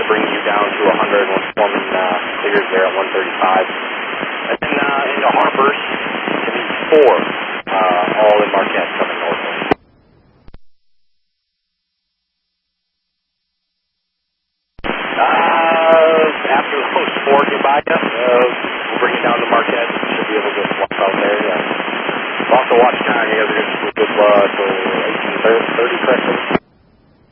to bring you down to 100 once Foreman clears there at 135. And then into Harper's, it is 4, all in Marquette coming northward. After those 4 get by you, we'll bring you down to Marquette. You should be able to just walk out there. Also watch time, you guys are going to see good blood for 1830 correctly.